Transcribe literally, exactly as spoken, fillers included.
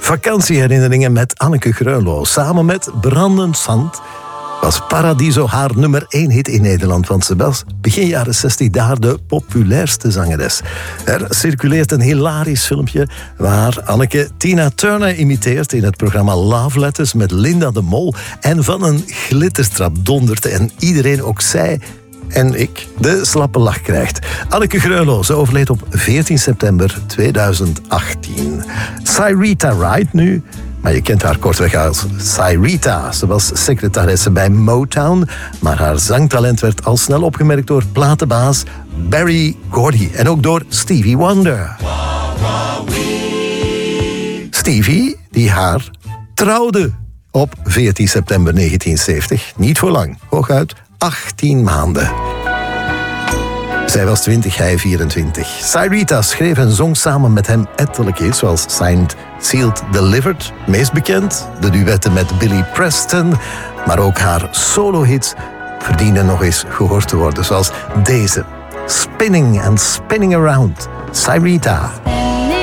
Vakantieherinneringen met Anneke Greulow. Samen met Brandend Zand was Paradiso haar nummer één hit in Nederland. Want ze was begin jaren zestig daar de populairste zangeres. Er circuleert een hilarisch filmpje waar Anneke Tina Turner imiteert in het programma Love Letters met Linda de Mol. En van een glitterstrap dondert en iedereen, ook zij en ik, de slappe lach krijgt. Anneke Greulow, ze overleed op veertien september tweeduizend achttien. Cyrita Wright nu, maar je kent haar kortweg als Cyrita. Ze was secretaresse bij Motown, maar haar zangtalent werd al snel opgemerkt door platenbaas Berry Gordy en ook door Stevie Wonder. Stevie, die haar trouwde op veertien september negentien zeventig. Niet voor lang, hooguit achttien maanden. Zij was twintig, hij vierentwintig. Cyrita schreef en zong samen met hem ettelijke hits zoals Signed, Sealed, Delivered. Meest bekend, de duetten met Billy Preston. Maar ook haar solo-hits verdienen nog eens gehoord te worden. Zoals deze, Spinning and Spinning Around, Cyrita.